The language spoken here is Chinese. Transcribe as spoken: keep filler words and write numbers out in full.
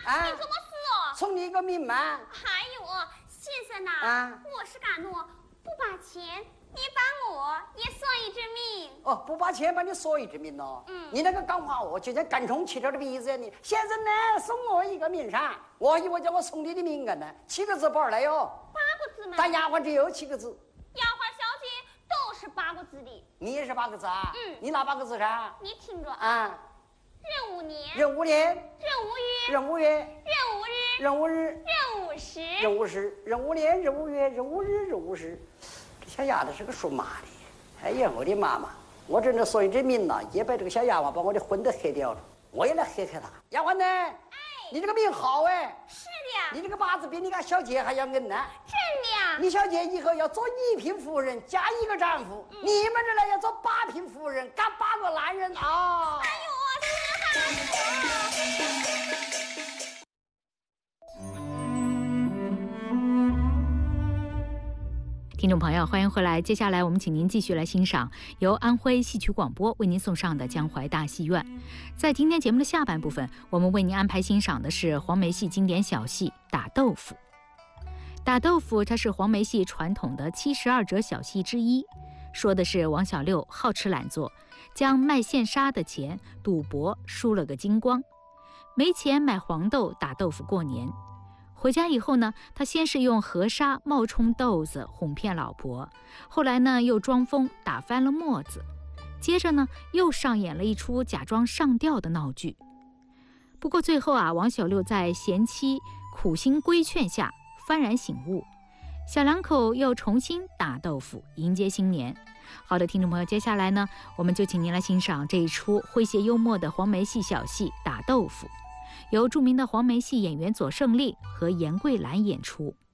啊， 你怎么死哦？ 送你一个命嘛。 还有哦，先生呐， 啊， 我是敢诺不把钱，你把我也算一只命。 哦，不把钱把你索一只命咯。嗯，你那个讲话哦，就像干充气点的鼻子。你先生呢，送我一个命噻，我以为叫我送你的命呢，七个字不儿来哟。 八个字嘛。 但丫鬟只有七个字。 丫鬟小姐都是八个字的。 你也是八个字啊？ 嗯， 你哪八个字噻？ 你听着啊。 壬午年， 壬午年， 壬午月， 壬午月， 壬午日， 壬午日， 壬午时， 壬午时，壬午年，壬午月，壬午日，壬午时。这小丫头是个属马的。哎呀，我的妈妈！我真的说一只命呐，也把这个小丫鬟把我的婚都黑掉了。我也来黑黑她。丫鬟呢？哎，你这个命好哎。 是的。 你这个八字比你家小姐还要硬呢。真的呀。 你小姐以后要做一品夫人加一个丈夫，嗯、你们这呢要做八品夫人加八个男人啊！ 哎呦，我是还。 听众朋友，欢迎回来。接下来，我们请您继续来欣赏由安徽戏曲广播为您送上的江淮大戏院。在今天节目的下半部分，我们为您安排欣赏的是黄梅戏经典小戏《打豆腐》。打豆腐，它是黄梅戏传统的七十二折小戏之一，说的是王小六好吃懒做，将卖线纱的钱赌博输了个精光，没钱买黄豆打豆腐过年。回家以后呢，他先是用河沙冒充豆子哄骗老婆，后来呢又装疯打翻了磨子，接着呢又上演了一出假装上吊的闹剧。不过最后啊，王小六在贤妻苦心规劝下幡然醒悟，小两口又重新打豆腐迎接新年。好的，听众朋友，接下来呢，我们就请您来欣赏这一出诙谐幽默的黄梅戏小戏《打豆腐》，由著名的黄梅戏演员左胜利和严桂兰演出。